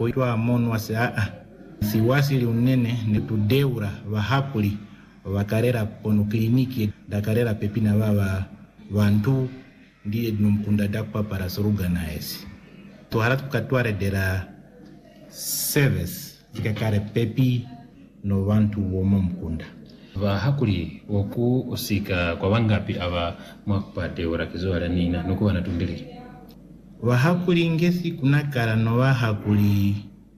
poitwa monwa se siwasili unene ne tudeura vahakuli vakarera pono kliniki dakarera pepina baba vantu ndiye numkunda dakwa para surugana esi to harat kukatware dera service ikakare pepi no vantu womo mkunda vahakuli woku usika kwa wangapi aba mwakpa deura kizoala nina nuko wanatundiri vahakuli ngesi kunakara no vahakuli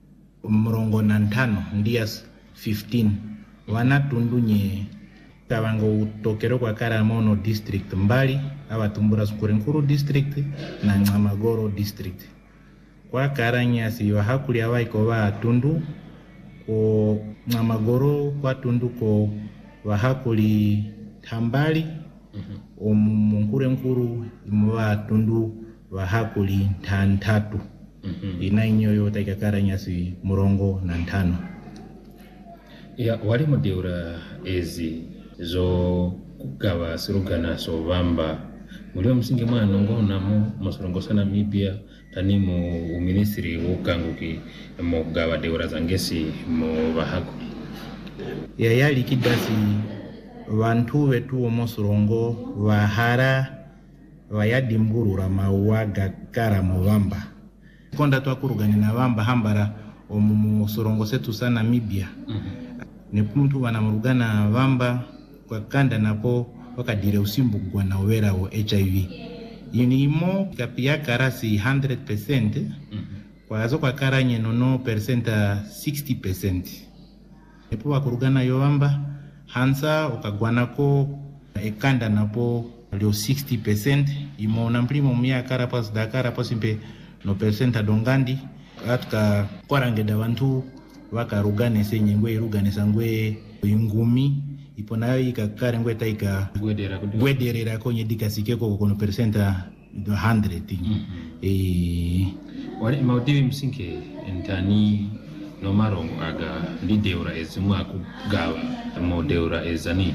15 ndias 15 wanatundunye kavango utokero kwa kara mono district mbali abatumbura Sukurenkuru district na Ngamagoro district kwa karanyasi vahakuli abaiko batundu ko Ngamagoro kwa tundu ko vahakuli tambali Sukurenkuru imwa tundu vahakuli tantatu inainyoyo taikakaranyasi 15 ya wali mudeura ezi zo kugawa surugana so vamba mulio msingi mwana ngona mu masorongosa Namibia tani mu ministry wokanguki mu gawa deura zangesi mu vahakuli ya yali kidasi vantu vetu omosorongo vahara vayadimbulura mauwaga kara mu vamba konda twakurugani na vamba hambara omusorongo setu sa Namibia ne muntu wanamurugana vamba kwa kanda napo wakadire usimbugwa na uwera wa HIV inimo kapia karasi 100% kwa azo kwa karanye nono percenta 60% epo wakurugana yo vamba hansa ukagwanako ekanda napo lio 60% imo na mprimo mia karapas dakara posimpe no percenta dongandi atka kwarangeda vantu vakarugane senyengwe irugane sangwe ingumi ipo nayo ikakare ngwe taika gwederera konye dikasikeko kono percenta 100 wale maudivi msinke entani no marongo aga ndi deura ezimu akugawa mo deura ezani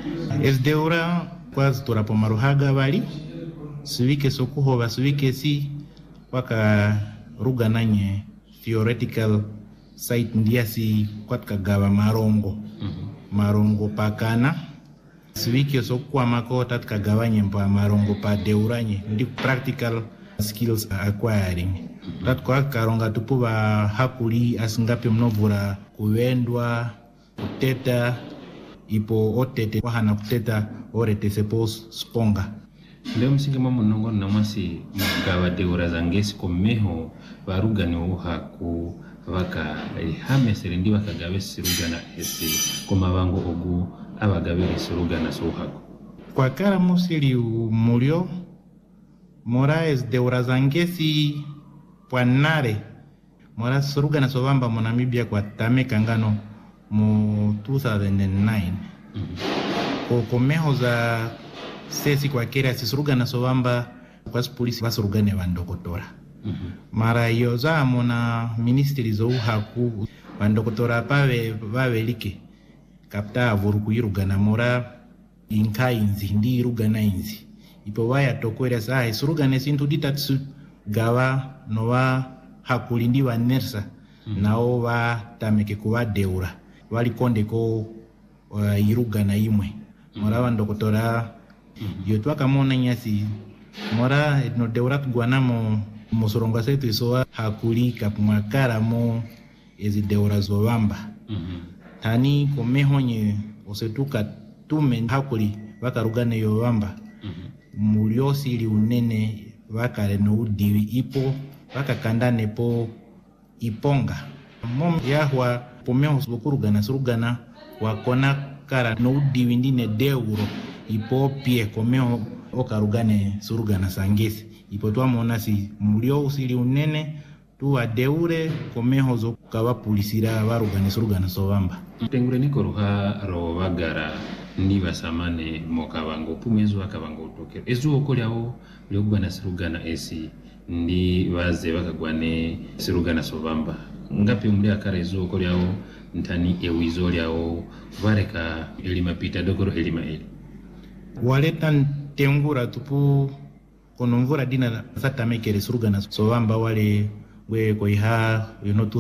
deura kwa torapo maruhaga bali sivike sokuho basivike si waka rugananye theoretical site ndiasi kwatka gawa marongo marongo pakana sivike sokwa mako tatka gawanye mpa marongo pa deuranye ndi practical skills acquiring tatka karonga tupuba hakuli asingape mnovura kuwendwa kuteta ipo otete wahana kuteta orete sepos sponga leo msingi mamu nongo na mwasi mgawa deura zangesi komeho varugani uhaku waka hame serendi wakagawe sirugana esi koma vango ogu abagawe sirugana sohaku kwa kara musili mulio Moraes deura zangesi pwanare mora sirugana sovamba mo Namibia kwa tame kangano mo 2009 komeho za sesi kwa kera sisurugana sovamba kwa polisi basurugane bandokotora mara yoza mona ministry zo haku bandokotora pave like kapta avuru kuyirugana mora inkainzi ndi irugana inzi ipo waya tokwera saa isurugane sintu ditatsu gawa nowa hakuli ndi wa nersa nao wa tameke kuwa deura wali konde ko irugana imwe mora bandokotora yotu akamona nyasi mora no deura tugwanamo musorongo setu isoa hakuli kapmakara mo ezi deura zovamba tani komehonye osetuka tume hakuli vakarugane yovamba muliosi ili unene vakare no udiwi ipo vakakandane po iponga mom yahwa pomeho sukurugana surugana wakona kara no udiwi ndine deuro ipo pie komeo okarugane surugana sangesi ipo twamona si mulio usili unene tuwa deure komeho zo kawa pulisira varugane surugana sovamba tengure niko ruha ro bagara ni basamane mokabango pumezo akabango tokero ezo okolyao lyogwana surugana esi ndi baze bakagwane surugana sovamba ngapi umuli akara ezo okolyao ntani ewizo lyao vareka elima pita dokoro elima eli waleta tengura tupu konomvura dina satamekere surugana sovamba wale we koiha